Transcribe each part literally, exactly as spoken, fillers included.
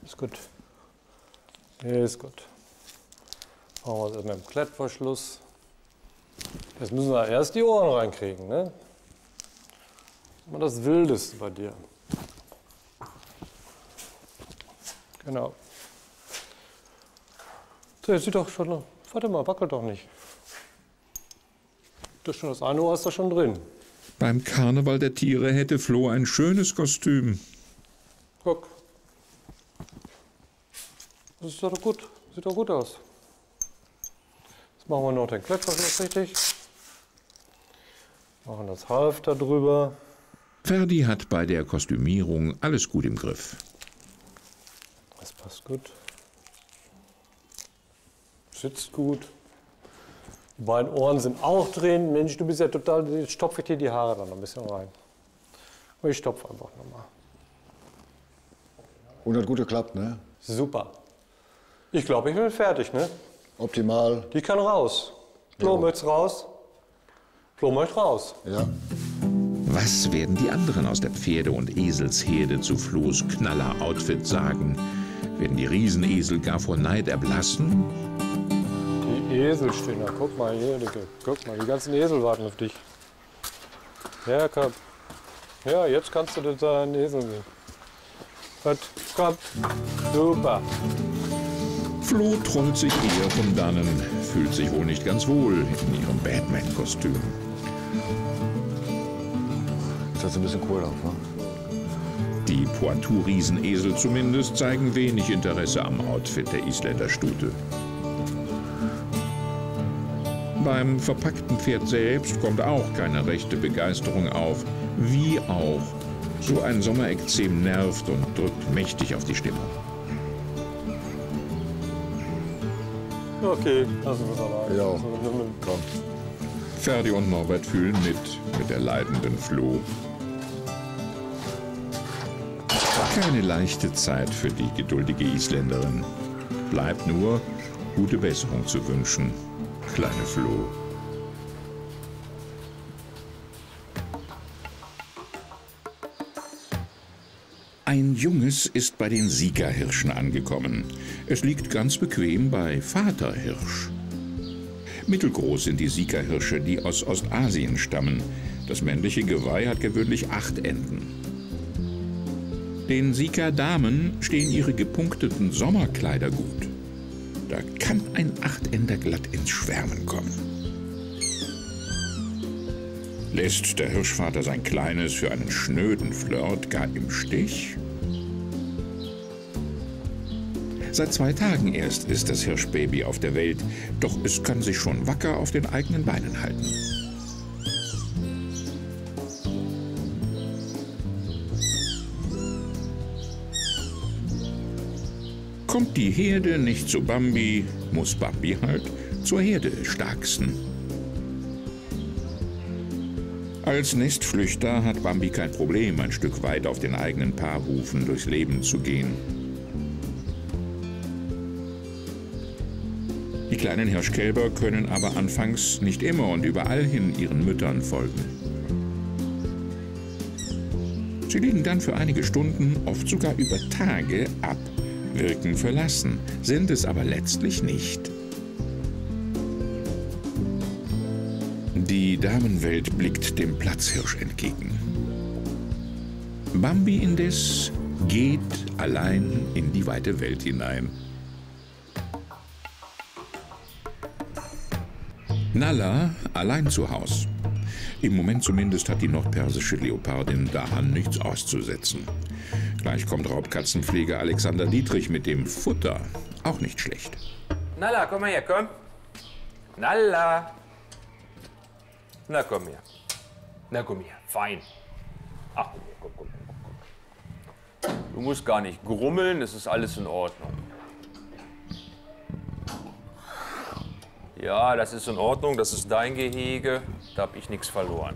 Ist gut. Ist gut. Machen wir das mit dem Klettverschluss. Jetzt müssen wir erst die Ohren reinkriegen, ne? Mal das Wildeste bei dir. Genau. So, jetzt sieht doch schon. Warte mal, wackelt doch nicht. Das, schon das eine Ohr ist da schon drin. Beim Karneval der Tiere hätte Flo ein schönes Kostüm. Guck. Das ist doch gut. Sieht doch gut aus. Jetzt machen wir noch den Klettverschluss richtig. Machen das Halfter drüber. Ferdi hat bei der Kostümierung alles gut im Griff. Das passt gut. Sitzt gut. Die beiden Ohren sind auch drin. Mensch, du bist ja total. Jetzt stopfe ich dir die Haare dann noch ein bisschen rein. Und ich stopfe einfach nochmal. Und hat gut geklappt, ne? Super. Ich glaube, ich bin fertig, ne? Optimal. Die kann raus. Flo, Ja. möchtest raus? Flo möchte raus. Ja. Was werden die anderen aus der Pferde- und Eselsherde zu Flohs Knaller-Outfit sagen? Werden die Riesenesel gar vor Neid erblassen? Die Esel stehen da. Guck mal hier, Dicke. Guck mal, die ganzen Esel warten auf dich. Ja, komm. Ja, jetzt kannst du deinen Esel sehen. Gut, komm. Super. Flo trollt sich eher von dannen, fühlt sich wohl nicht ganz wohl in ihrem Batman-Kostüm. Jetzt hat sie ein bisschen Kohl auf, ne? Die Poitou-Riesenesel zumindest zeigen wenig Interesse am Outfit der Isländer Stute. Beim verpackten Pferd selbst kommt auch keine rechte Begeisterung auf. Wie auch. So ein Sommerekzem nervt und drückt mächtig auf die Stimmung. Okay, lassen wir es allein. Ja, So, komm. Ferdi und Norbert fühlen mit, mit der leidenden Flo. Keine leichte Zeit für die geduldige Isländerin. Bleibt nur, gute Besserung zu wünschen, kleine Flo. Ein Junges ist bei den Siegerhirschen angekommen. Es liegt ganz bequem bei Vater Hirsch. Mittelgroß sind die Siegerhirsche, die aus Ostasien stammen. Das männliche Geweih hat gewöhnlich acht Enden. Den Siegerdamen stehen ihre gepunkteten Sommerkleider gut. Da kann ein Achtender glatt ins Schwärmen kommen. Lässt der Hirschvater sein Kleines für einen schnöden Flirt gar im Stich? Seit zwei Tagen erst ist das Hirschbaby auf der Welt, doch es kann sich schon wacker auf den eigenen Beinen halten. Kommt die Herde nicht zu Bambi, muss Bambi halt zur Herde starksten. Als Nestflüchter hat Bambi kein Problem, ein Stück weit auf den eigenen Paarhufen durchs Leben zu gehen. Die kleinen Hirschkälber können aber anfangs nicht immer und überall hin ihren Müttern folgen. Sie liegen dann für einige Stunden, oft sogar über Tage, ab, wirken verlassen, sind es aber letztlich nicht. Die Damenwelt blickt dem Platzhirsch entgegen. Bambi indes geht allein in die weite Welt hinein. Nalla allein zu Haus. Im Moment zumindest hat die nordpersische Leopardin daran nichts auszusetzen. Gleich kommt Raubkatzenpfleger Alexander Dietrich mit dem Futter. Auch nicht schlecht. Nalla, komm mal her, komm. Nalla. Na, komm her. Na, komm her. Fein. Ach, komm her, komm, komm, komm, komm. Du musst gar nicht grummeln, es ist alles in Ordnung. Ja, das ist in Ordnung, das ist dein Gehege, da habe ich nichts verloren.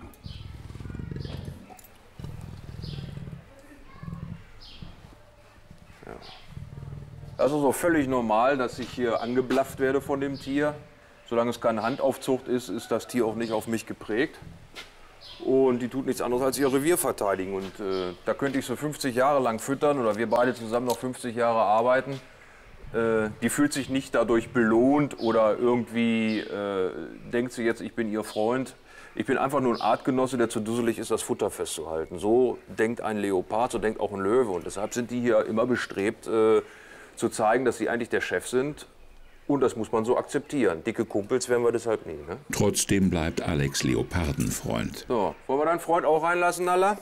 Ja. Also so völlig normal, dass ich hier angeblafft werde von dem Tier. Solange es keine Handaufzucht ist, ist das Tier auch nicht auf mich geprägt. Und die tut nichts anderes als ihr Revier verteidigen. Und äh, da könnte ich so fünfzig Jahre lang füttern oder wir beide zusammen noch fünfzig Jahre arbeiten. Äh, die fühlt sich nicht dadurch belohnt oder irgendwie äh, denkt sie jetzt, ich bin ihr Freund. Ich bin einfach nur ein Artgenosse, der zu dusselig ist, das Futter festzuhalten. So denkt ein Leopard, so denkt auch ein Löwe. Und deshalb sind die hier immer bestrebt, äh, zu zeigen, dass sie eigentlich der Chef sind. Und das muss man so akzeptieren. Dicke Kumpels werden wir deshalb nie. Ne? Trotzdem bleibt Alex Leopardenfreund. So, wollen wir deinen Freund auch reinlassen, Nalla?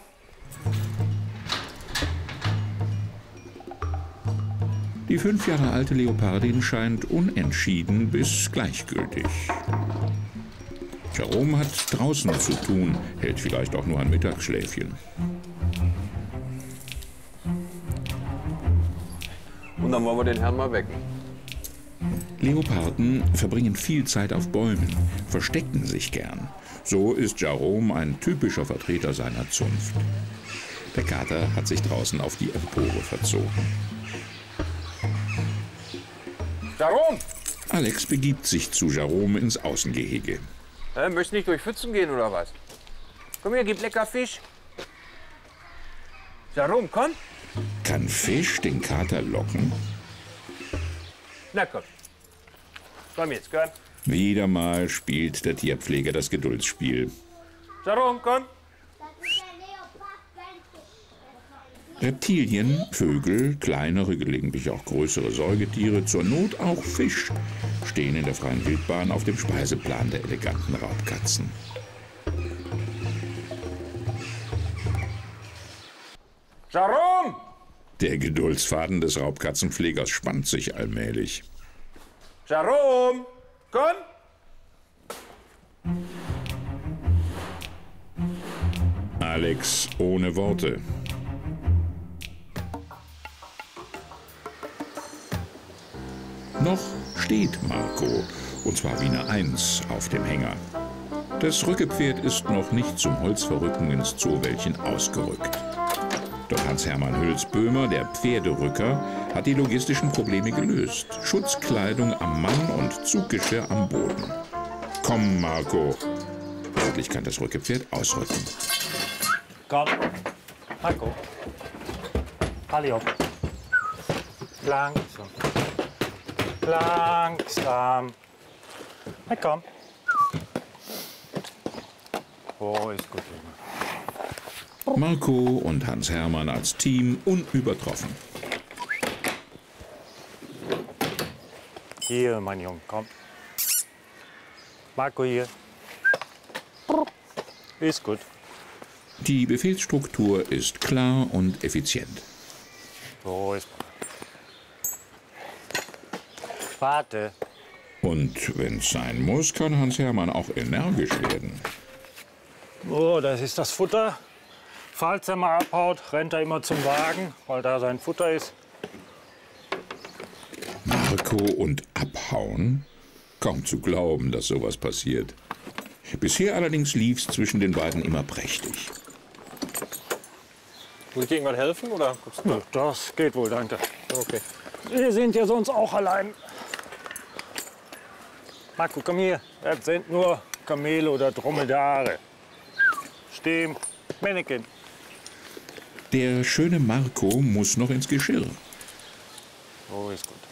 Die fünf Jahre alte Leopardin scheint unentschieden bis gleichgültig. Jerome hat draußen zu tun, hält vielleicht auch nur ein Mittagsschläfchen. Und dann wollen wir den Herrn mal wecken. Leoparden verbringen viel Zeit auf Bäumen, verstecken sich gern. So ist Jerome ein typischer Vertreter seiner Zunft. Der Kater hat sich draußen auf die Empore verzogen. Jerome! Alex begibt sich zu Jerome ins Außengehege. Hä, möchtest du nicht durch Pfützen gehen oder was? Komm her, gib lecker Fisch. Jerome, komm. Kann Fisch den Kater locken? Na komm. Komm jetzt, komm. Wieder mal spielt der Tierpfleger das Geduldsspiel. Jerome, komm. Reptilien, Vögel, kleinere, gelegentlich auch größere Säugetiere, zur Not auch Fisch, stehen in der freien Wildbahn auf dem Speiseplan der eleganten Raubkatzen. Jerome! Der Geduldsfaden des Raubkatzenpflegers spannt sich allmählich. Jerome, komm. Alex ohne Worte. Noch steht Marco, und zwar wie eine Eins auf dem Hänger. Das Rückepferd ist noch nicht zum Holzverrücken ins Zoowäldchen ausgerückt. Doch Hans-Hermann Hülsböhmer, der Pferderücker, hat die logistischen Probleme gelöst. Schutzkleidung am Mann und Zuggeschirr am Boden. Komm, Marco. Endlich kann das Rückepferd ausrücken. Komm, Marco. Halli hopp. Langsam. Langsam. Na komm. Oh, ist gut, Junge. Marco und Hans-Hermann als Team unübertroffen. Hier, mein Junge, komm. Marco hier. Ist gut. Die Befehlsstruktur ist klar und effizient. So ist gut. Warte. Und wenn es sein muss, kann Hans-Hermann auch energisch werden. Oh, das ist das Futter. Falls er mal abhaut, rennt er immer zum Wagen, weil da sein Futter ist. Marco und abhauen? Kaum zu glauben, dass sowas passiert. Bisher allerdings lief's zwischen den beiden immer prächtig. Muss ich dir irgendwann helfen oder? Ja, das geht wohl, danke. Okay. Wir sind ja sonst auch allein. Marco, komm hier. Das sind nur Kamele oder Dromedare. Stehen, Männchen. Der schöne Marco muss noch ins Geschirr. Oh, ist gut.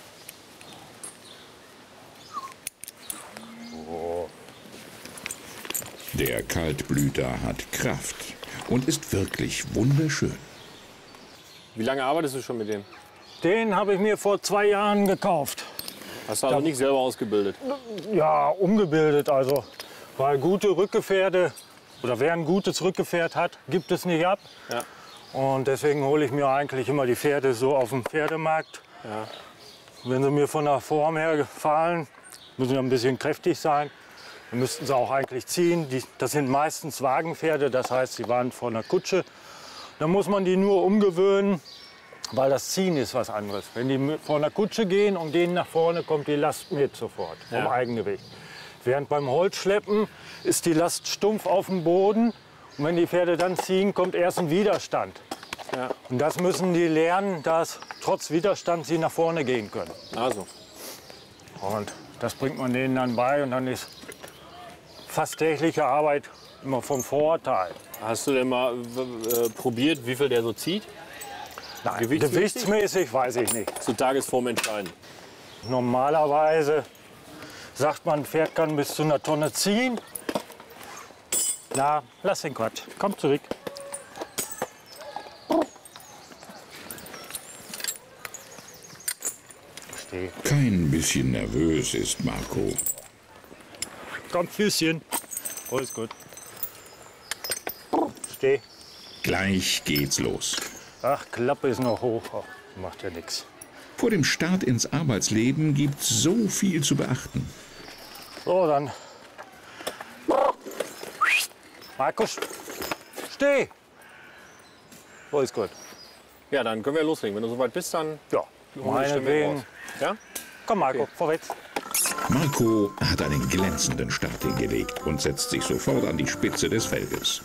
Der Kaltblüter hat Kraft und ist wirklich wunderschön. Wie lange arbeitest du schon mit dem? Den habe ich mir vor zwei Jahren gekauft. Hast du also nicht selber ausgebildet? Ja, umgebildet also. Weil gute Rückgefährte, oder wer ein gutes Rückgefährt hat, gibt es nicht ab. Ja. Und deswegen hole ich mir eigentlich immer die Pferde so auf dem Pferdemarkt. Ja. Wenn sie mir von der Form her gefallen, müssen sie ein bisschen kräftig sein. Dann müssten sie auch eigentlich ziehen. Die, das sind meistens Wagenpferde, das heißt, sie waren vor einer Kutsche. Dann muss man die nur umgewöhnen, weil das Ziehen ist was anderes. Wenn die vor einer Kutsche gehen und gehen nach vorne, kommt die Last mit sofort, vom Ja. Eigengewicht. Während beim Holzschleppen ist die Last stumpf auf dem Boden. Und wenn die Pferde dann ziehen, kommt erst ein Widerstand. Ja. Und das müssen die lernen, dass trotz Widerstand sie nach vorne gehen können. Also. Und das bringt man denen dann bei und dann ist fast tägliche Arbeit immer vom Vorteil. Hast du denn mal äh, probiert, wie viel der so zieht? Nein, Gewichtsmäßig? gewichtsmäßig weiß ich nicht. Zu Tagesform entscheiden. Normalerweise sagt man, ein Pferd kann bis zu einer Tonne ziehen. Na, lass den Quatsch. Komm zurück. Steh. Kein bisschen nervös ist Marco. Komm, Füßchen. Alles gut. Steh. Gleich geht's los. Ach, Klappe ist noch hoch. Ach, macht ja nichts. Vor dem Start ins Arbeitsleben gibt's so viel zu beachten. So, dann. Markus, steh. Alles gut. Ja, dann können wir loslegen. Wenn du soweit bist, dann Ja, meinetwegen. Ja? Komm, Marco, vorwärts. Marco hat einen glänzenden Start hingelegt und setzt sich sofort an die Spitze des Feldes.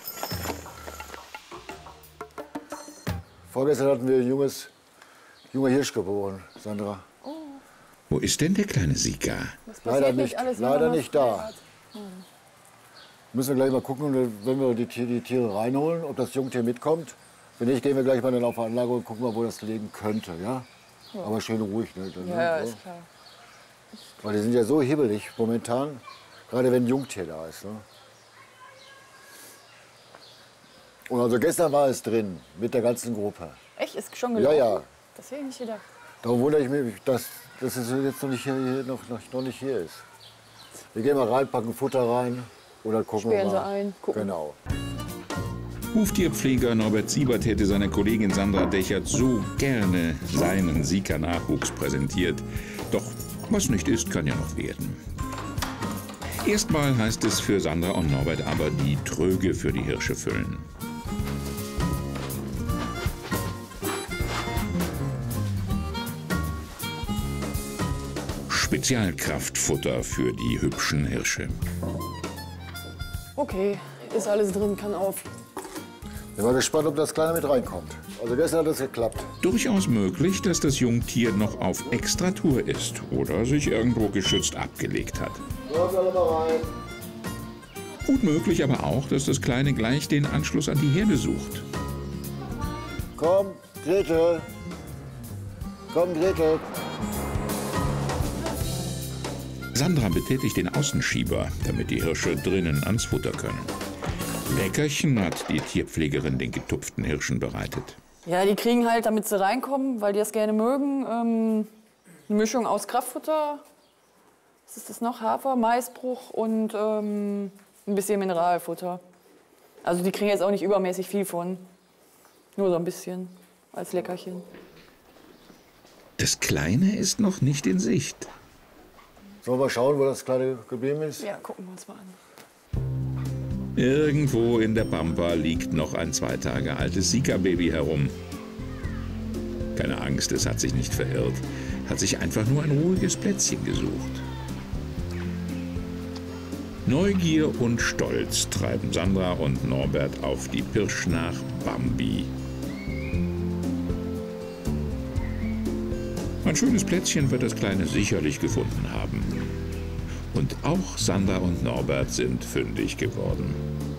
Vorgestern hatten wir ein junges, junger Hirsch geboren, Sandra. Wo ist denn der kleine Sika? Leider nicht, alles, wenn leider man nicht frei da. hat. Müssen wir gleich mal gucken, wenn wir die, Tiere- die Tiere reinholen, ob das Jungtier mitkommt. Wenn nicht, gehen wir gleich mal dann auf die Anlage und gucken mal, wo das leben könnte. Ja? Aber schön ruhig. Ne? Dann, Ja, ja, so. ist klar. Weil die sind ja so hibbelig momentan, gerade wenn ein Jungtier da ist. Ne? Und also gestern war es drin, mit der ganzen Gruppe. Echt? Ist schon Ja, gelaufen? ja. Das hätte ich nicht gedacht. Darum wundere ich mich, dass, dass es jetzt noch nicht hier, hier, noch, noch, noch nicht hier ist. Wir gehen mal rein, packen Futter rein und dann gucken Sperren wir sie mal. ein, gucken. Genau. Huftierpfleger Norbert Siebert hätte seiner Kollegin Sandra Dechert so gerne seinen Sika-Nachwuchs präsentiert. Doch was nicht ist, kann ja noch werden. Erstmal heißt es für Sandra und Norbert aber die Tröge für die Hirsche füllen. Spezialkraftfutter für die hübschen Hirsche. Okay, ist alles drin, kann auf. Bin mal gespannt, ob das Kleine mit reinkommt. Also gestern hat es geklappt. Durchaus möglich, dass das Jungtier noch auf Extratour ist oder sich irgendwo geschützt abgelegt hat. Kommt alle mal rein. Gut möglich aber auch, dass das Kleine gleich den Anschluss an die Herde sucht. Komm, Gretel. Komm, Gretel. Sandra betätigt den Außenschieber, damit die Hirsche drinnen ans Futter können. Leckerchen hat die Tierpflegerin den getupften Hirschen bereitet. Ja, die kriegen halt, damit sie reinkommen, weil die das gerne mögen, ähm, eine Mischung aus Kraftfutter, was ist das noch, Hafer, Maisbruch und ähm, ein bisschen Mineralfutter. Also die kriegen jetzt auch nicht übermäßig viel von, nur so ein bisschen als Leckerchen. Das Kleine ist noch nicht in Sicht. Sollen wir mal schauen, wo das Kleine geblieben ist? Ja, gucken wir uns mal an. Irgendwo in der Pampa liegt noch ein zwei Tage altes Sika-Baby herum. Keine Angst, es hat sich nicht verirrt, hat sich einfach nur ein ruhiges Plätzchen gesucht. Neugier und Stolz treiben Sandra und Norbert auf die Pirsch nach Bambi. Ein schönes Plätzchen wird das Kleine sicherlich gefunden haben. Und auch Sandra und Norbert sind fündig geworden.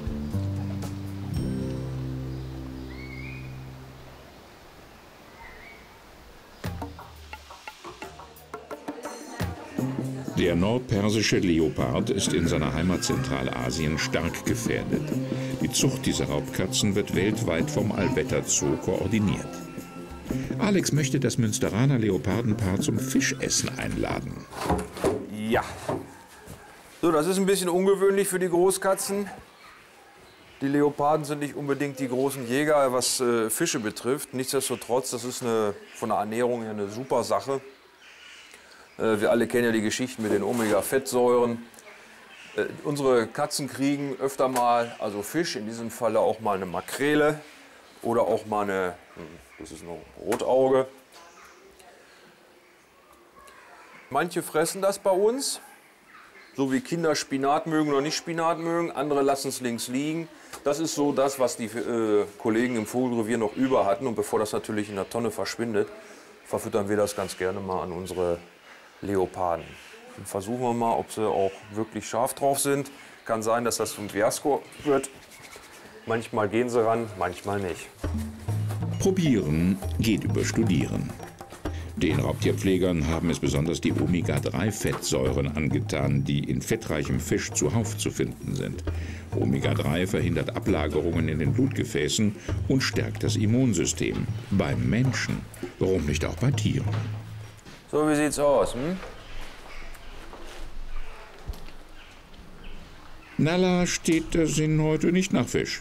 Der nordpersische Leopard ist in seiner Heimat Zentralasien stark gefährdet. Die Zucht dieser Raubkatzen wird weltweit vom Allwetter Zoo koordiniert. Alex möchte das Münsteraner Leopardenpaar zum Fischessen einladen. Ja. So, das ist ein bisschen ungewöhnlich für die Großkatzen. Die Leoparden sind nicht unbedingt die großen Jäger, was äh, Fische betrifft. Nichtsdestotrotz, das ist eine, von der Ernährung her eine super Sache. Äh, wir alle kennen ja die Geschichten mit den Omega-Fettsäuren. Äh, unsere Katzen kriegen öfter mal, also Fisch, in diesem Falle auch mal eine Makrele oder auch mal eine, das ist ein Rotauge. Manche fressen das bei uns, so wie Kinder Spinat mögen oder nicht Spinat mögen. Andere lassen es links liegen. Das ist so das, was die äh, Kollegen im Vogelrevier noch über hatten. Und bevor das natürlich in der Tonne verschwindet, verfüttern wir das ganz gerne mal an unsere Leoparden. Dann versuchen wir mal, ob sie auch wirklich scharf drauf sind. Kann sein, dass das zum Fiasko wird. Manchmal gehen sie ran, manchmal nicht. Probieren geht über Studieren. Den Raubtierpflegern haben es besonders die Omega drei Fettsäuren angetan, die in fettreichem Fisch zuhauf zu finden sind. Omega drei verhindert Ablagerungen in den Blutgefäßen und stärkt das Immunsystem. Beim Menschen, warum nicht auch bei Tieren? So, wie sieht's aus? Hm? Nalla steht der Sinn heute nicht nach Fisch.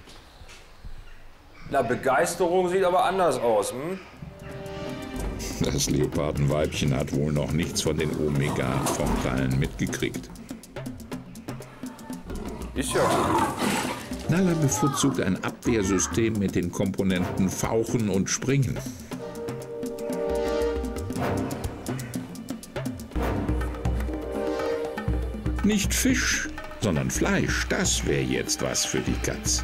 Na, Begeisterung sieht aber anders aus. Hm? Das Leopardenweibchen hat wohl noch nichts von den Omega-Vorteilen mitgekriegt. Ist ja gut. Nalla bevorzugt ein Abwehrsystem mit den Komponenten Fauchen und Springen. Nicht Fisch, sondern Fleisch, das wäre jetzt was für die Katz.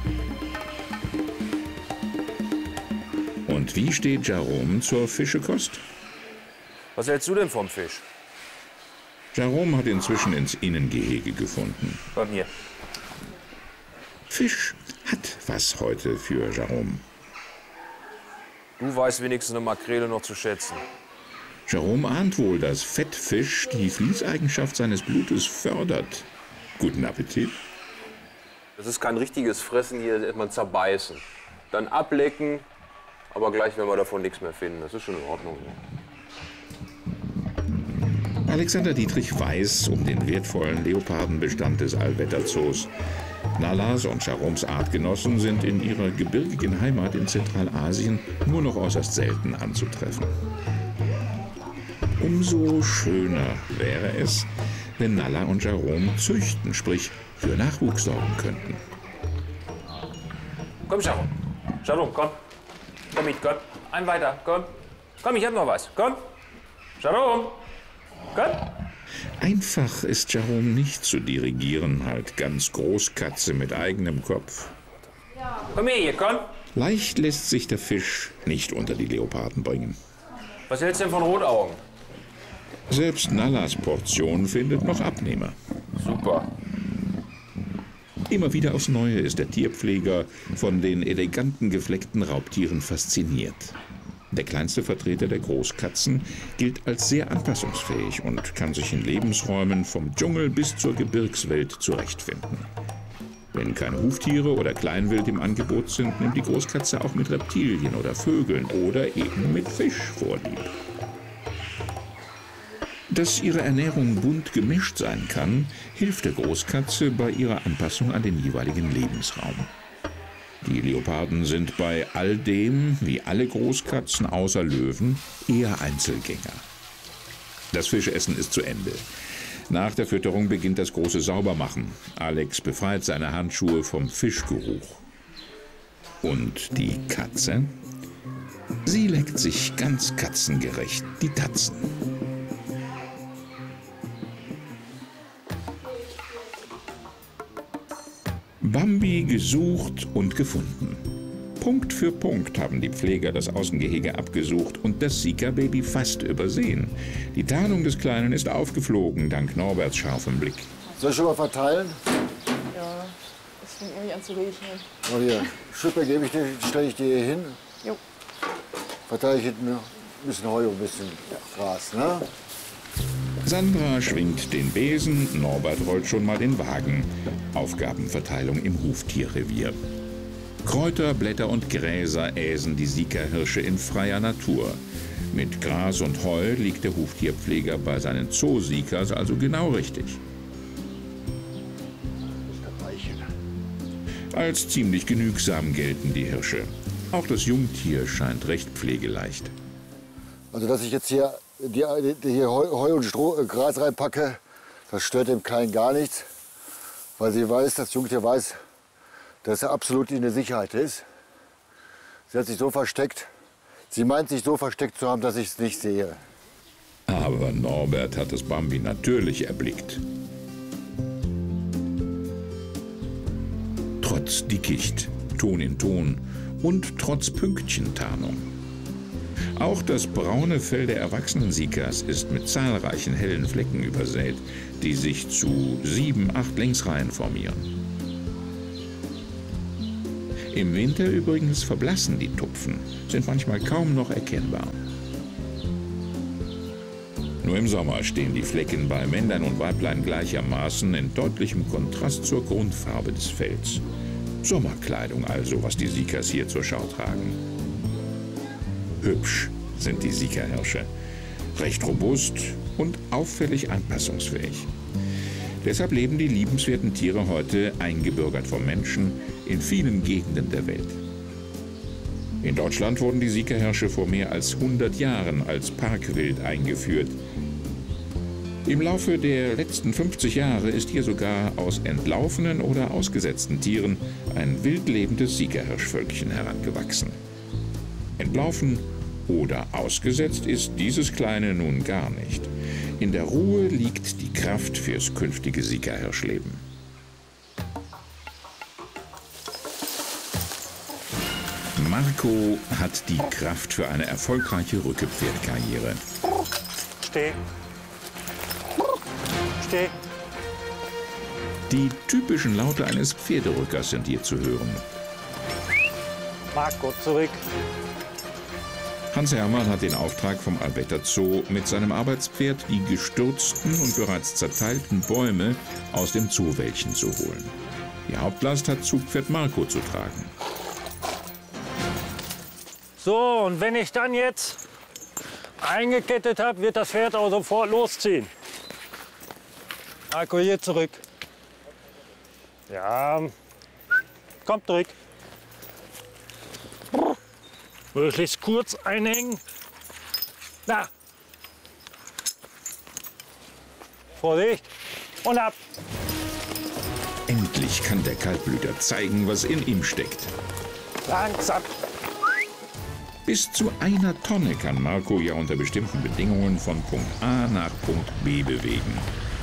Und wie steht Jerome zur Fischekost? Was hältst du denn vom Fisch? Jerome hat inzwischen ins Innengehege gefunden. Komm hier. Fisch hat was heute für Jerome. Du weißt wenigstens eine Makrele noch zu schätzen. Jerome ahnt wohl, dass Fettfisch die Fließeigenschaft seines Blutes fördert. Guten Appetit. Das ist kein richtiges Fressen hier, erstmal zerbeißen. Dann ablecken, aber gleich werden wir davon nichts mehr finden. Das ist schon in Ordnung. Alexander Dietrich weiß um den wertvollen Leopardenbestand des Allwetterzoos. Nallas und Jeromes Artgenossen sind in ihrer gebirgigen Heimat in Zentralasien nur noch äußerst selten anzutreffen. Umso schöner wäre es, wenn Nalla und Jerome züchten, sprich für Nachwuchs sorgen könnten. Komm, Jerome. Jerome, komm. Komm mit, komm. Ein weiter, komm. Komm, ich hab noch was. Komm. Jerome. Komm. Einfach ist Jerome nicht zu dirigieren, halt ganz Großkatze mit eigenem Kopf. Komm her, hier, komm. Leicht lässt sich der Fisch nicht unter die Leoparden bringen. Was hältst du denn von Rotaugen? Selbst Nallas Portion findet noch Abnehmer. Super. Immer wieder aufs Neue ist der Tierpfleger von den eleganten gefleckten Raubtieren fasziniert. Der kleinste Vertreter der Großkatzen gilt als sehr anpassungsfähig und kann sich in Lebensräumen vom Dschungel bis zur Gebirgswelt zurechtfinden. Wenn keine Huftiere oder Kleinwild im Angebot sind, nimmt die Großkatze auch mit Reptilien oder Vögeln oder eben mit Fisch vorlieb. Dass ihre Ernährung bunt gemischt sein kann, hilft der Großkatze bei ihrer Anpassung an den jeweiligen Lebensraum. Die Leoparden sind bei all dem, wie alle Großkatzen außer Löwen, eher Einzelgänger. Das Fischessen ist zu Ende. Nach der Fütterung beginnt das große Saubermachen. Alex befreit seine Handschuhe vom Fischgeruch. Und die Katze? Sie leckt sich ganz katzengerecht die Tatzen. Bambi gesucht und gefunden. Punkt für Punkt haben die Pfleger das Außengehege abgesucht und das Sika-Baby fast übersehen. Die Tarnung des Kleinen ist aufgeflogen, dank Norberts scharfem Blick. Soll ich schon mal verteilen? Ja, es fängt irgendwie an zu regnen. Oh, hier, Schippe gebe ich dir, stelle ich dir hier hin. Jo. Verteile ich hinten ein bisschen Heu und ein bisschen Gras, ne? Sandra schwingt den Besen, Norbert rollt schon mal den Wagen. Aufgabenverteilung im Huftierrevier. Kräuter, Blätter und Gräser äsen die Sika-Hirsche in freier Natur. Mit Gras und Heu liegt der Huftierpfleger bei seinen Zoo-Sikas also genau richtig. Als ziemlich genügsam gelten die Hirsche. Auch das Jungtier scheint recht pflegeleicht. Also, dass ich jetzt hier, die, die hier Heu, Heu und Stroh, äh, Gras reinpacke, das stört dem Kleinen gar nichts. Weil sie weiß, das Jungtier weiß, dass er absolut in der Sicherheit ist. Sie hat sich so versteckt, sie meint sich so versteckt zu haben, dass ich es nicht sehe. Aber Norbert hat das Bambi natürlich erblickt. Trotz Dickicht, Ton in Ton und trotz Pünktchentarnung. Auch das braune Fell der erwachsenen Sikas ist mit zahlreichen hellen Flecken übersät, die sich zu sieben, acht Längsreihen formieren. Im Winter übrigens verblassen die Tupfen, sind manchmal kaum noch erkennbar. Nur im Sommer stehen die Flecken bei Männlein und Weiblein gleichermaßen in deutlichem Kontrast zur Grundfarbe des Fells. Sommerkleidung also, was die Sikas hier zur Schau tragen. Hübsch sind die Sika-Hirsche, recht robust und auffällig anpassungsfähig. Deshalb leben die liebenswerten Tiere heute eingebürgert vom Menschen in vielen Gegenden der Welt. In Deutschland wurden die Sika-Hirsche vor mehr als hundert Jahren als Parkwild eingeführt. Im Laufe der letzten fünfzig Jahre ist hier sogar aus entlaufenen oder ausgesetzten Tieren ein wildlebendes Sika-Hirschvölkchen herangewachsen. Entlaufen oder ausgesetzt ist dieses Kleine nun gar nicht. In der Ruhe liegt die Kraft fürs künftige Sika-Hirschleben. Marco hat die Kraft für eine erfolgreiche Rückepferdkarriere. Steh. Steh. Die typischen Laute eines Pferderückers sind hier zu hören. Marco, zurück. Hans Hermann hat den Auftrag vom Albetter Zoo, mit seinem Arbeitspferd die gestürzten und bereits zerteilten Bäume aus dem Zoowäldchen zu holen. Die Hauptlast hat Zugpferd Marco zu tragen. So, und wenn ich dann jetzt eingekettet habe, wird das Pferd auch sofort losziehen. Marco, hier zurück. Ja, kommt zurück. Möglichst kurz einhängen. Na. Vorsicht. Und ab. Endlich kann der Kaltblüter zeigen, was in ihm steckt. Langsam. Bis zu einer Tonne kann Marco ja unter bestimmten Bedingungen von Punkt A nach Punkt B bewegen.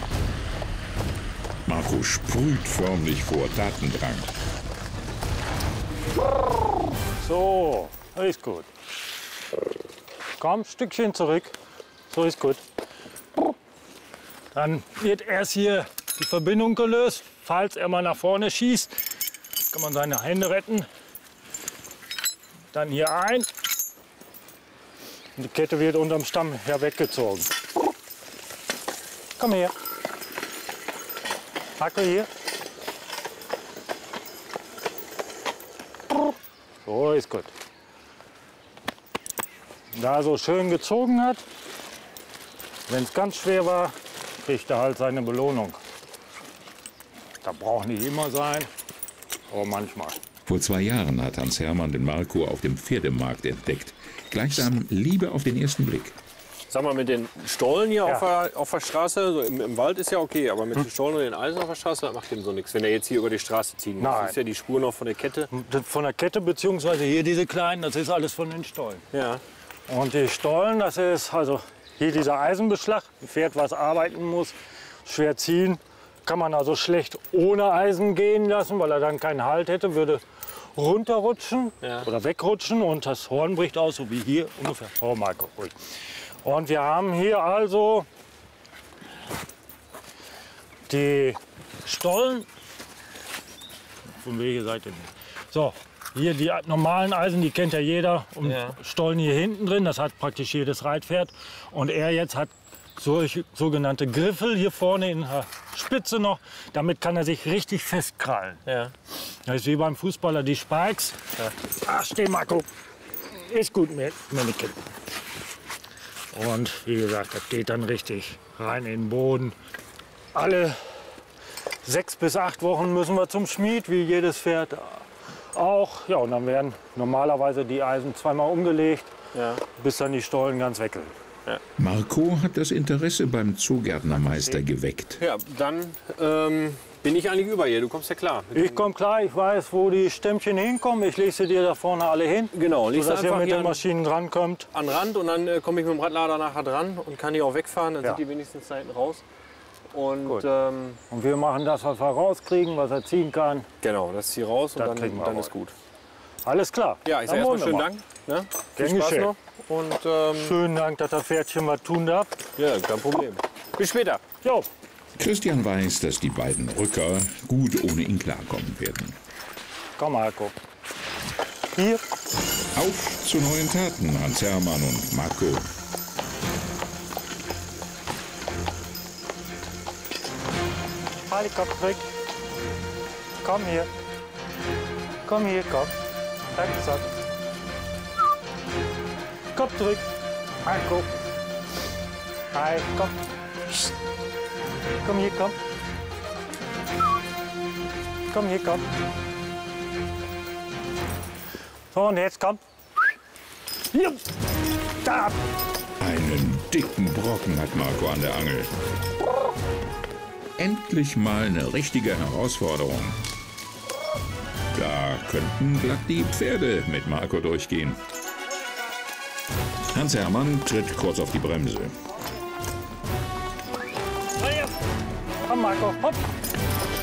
Marco sprüht förmlich vor Tatendrang. So, ist gut. Komm, Stückchen zurück. So ist gut. Dann wird erst hier die Verbindung gelöst. Falls er mal nach vorne schießt, kann man seine Hände retten. Dann hier ein. Und die Kette wird unterm Stamm her weggezogen. Komm her. Marco hier. So ist gut. Da er so schön gezogen hat, wenn es ganz schwer war, kriegt er halt seine Belohnung. Das braucht nicht immer sein, aber manchmal. Vor zwei Jahren hat Hans Hermann den Marco auf dem Pferdemarkt entdeckt. Gleichsam Liebe auf den ersten Blick. Sag mal, mit den Stollen hier Ja. auf, der, auf der Straße, so im, im Wald ist ja okay, aber mit den Stollen und den Eisen auf der Straße, das macht dem so nichts, wenn er jetzt hier über die Straße ziehen muss. Nein. Das ist ja die Spur noch von der Kette. Das von der Kette beziehungsweise hier diese kleinen, das ist alles von den Stollen. Ja. Und die Stollen, das ist also hier dieser Eisenbeschlag. Ein Pferd, was arbeiten muss, schwer ziehen, kann man also schlecht ohne Eisen gehen lassen, weil er dann keinen Halt hätte, würde runterrutschen Ja. oder wegrutschen und das Horn bricht aus, so wie hier ungefähr. Oh, Marco, ruhig. Und wir haben hier also die Stollen. Von welcher Seite denn? So, hier die normalen Eisen, die kennt ja jeder. Und Ja. Stollen hier hinten drin, das hat praktisch jedes Reitpferd. Und er jetzt hat solche sogenannte Griffel hier vorne in der Spitze noch. Damit kann er sich richtig festkrallen. Ja. Das ist wie beim Fußballer die Spikes. Ja. Ach, steh, Marco. Ist gut, Männchen. Und wie gesagt, das geht dann richtig rein in den Boden. Alle sechs bis acht Wochen müssen wir zum Schmied, wie jedes Pferd auch. Ja, und dann werden normalerweise die Eisen zweimal umgelegt, Ja. bis dann die Stollen ganz weckeln. Marco hat das Interesse beim Zoogärtnermeister geweckt. Ja, dann ähm, bin ich eigentlich über hier. Du kommst ja klar. Ich komme klar, ich weiß, wo die Stämmchen hinkommen. Ich lege sie dir da vorne alle hin, Genau, legst du sodass ihr einfach mit hier den an, Maschinen drankommt. an den Rand und dann äh, komme ich mit dem Radlader nachher dran und kann die auch wegfahren. Dann Ja. sind die wenigstens da hinten raus. Und Gut. ähm, Und wir machen das, was wir rauskriegen, was er ziehen kann. genau, das ist hier raus und Das dann, kriegen wir dann raus. ist gut. Alles klar. Ja, ich Dann sage erstmal wollen wir schönen mal. Dank. Ne? Viel Gern Spaß geschehen. noch. Und ähm, Schönen Dank, dass das Pferdchen was tun darf. ja, kein Problem. Bis später. Jo, Christian weiß, dass die beiden Rücker gut ohne ihn klarkommen werden. komm Marco. Hier, Auf zu neuen Taten, Hans-Hermann und Marco. halt den Kopf zurück. Komm hier. Komm hier, komm. Zack, zack. Kopf zurück. Marco. Hi, komm. Psst. Komm hier, komm. Komm hier, komm. So, und jetzt komm. Hier. Da. Einen dicken Brocken hat Marco an der Angel. Endlich mal eine richtige Herausforderung. Da könnten glatt die Pferde mit Marco durchgehen. Hans-Hermann tritt kurz auf die Bremse. Komm, Marco, hopp.